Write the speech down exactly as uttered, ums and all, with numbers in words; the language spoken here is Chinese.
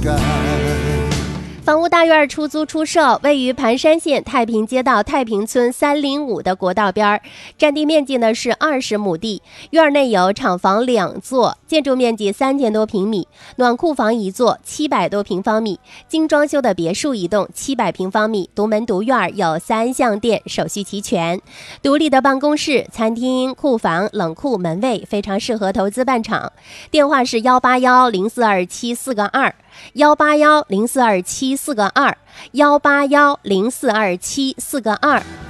感。 房屋大院出租出售，位于盘山县太平街道太平村三零五的国道边，占地面积呢是二十亩地，院内有厂房两座，建筑面积三千多平米，暖库房一座，七百多平方米，精装修的别墅一栋，七百平方米，独门独院，有三项电，手续齐全，独立的办公室、餐厅、库房、冷库、门卫，非常适合投资办厂。电话是幺八幺零四二七四个二。幺八幺零四二七四个二，幺八幺零四二七四个二。